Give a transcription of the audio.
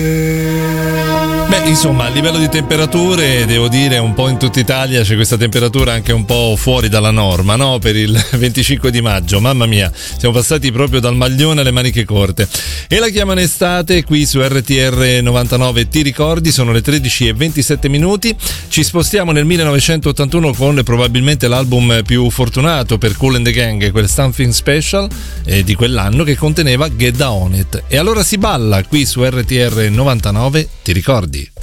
Beh, insomma, a livello di temperature, devo dire, un po' in tutta Italia c'è questa temperatura anche un po' fuori dalla norma, no? Per il 25 di maggio, mamma mia, siamo passati proprio dal maglione alle maniche corte. E la chiamano estate qui su RTR 99, ti ricordi? Sono le 13:27. Ci spostiamo nel 1981 con probabilmente l'album più fortunato per Kool and the Gang, quel Something Special di quell'anno, che conteneva Get Down It. E allora si balla qui su RTR 99, ti ricordi?